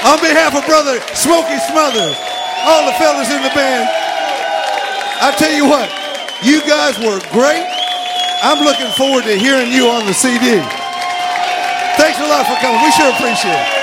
On behalf of Brother Smokey Smothers, all the fellas in the band, I tell you what, you guys were great. I'm looking forward to hearing you on the CD. Thanks a lot for coming. We sure appreciate it.